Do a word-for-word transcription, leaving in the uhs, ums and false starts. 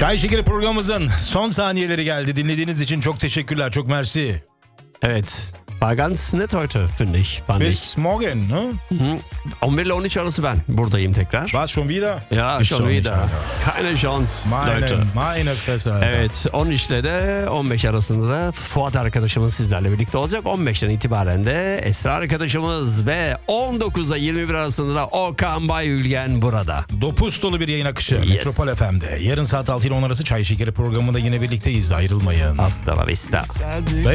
Çay Şekeri programımızın son saniyeleri geldi. Dinlediğiniz için çok teşekkürler. Çok mersi. Evet. War ganz nett heute, finde ich. Fand ich. Bis morgen, ne? Mhm. on bir ile on üç arası ben buradayım tekrar. Was schon wieder? Ja, Bis schon schon wieder. nicht, Keine Chance, Meine, Leute. meine Fresse. Alter. Evet, on üç ile de on beş arasında da Fuat arkadaşımız sizlerle birlikte olacak. on beşten itibaren de Esra arkadaşımız ve on dokuzla yirmi bir arasında da Okan Bayülgen burada. Dopuz dolu bir yayın akışı. Yes. Metropol F M'de. Yarın saat altı ile on arası Çay Şekeri programında yine birlikteyiz. Ayrılmayın. Hasta la vista.